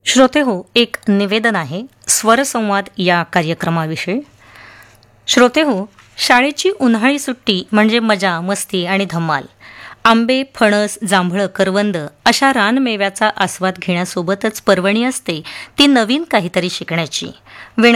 श्रोते हो, एक निवेदन आहे स्वरसंवाद या कार्यक्रमाविषयी. श्रोते हो, शाळेची उन्हाळी सुट्टी म्हणजे मजा, मस्ती आणि धमाल. आंबे, फणस, जांभळं, करवंद अशा रानमेव्याचा आस्वाद घेण्यासोबतच पर्वणी असते ती नवीन काहीतरी शिकण्याची.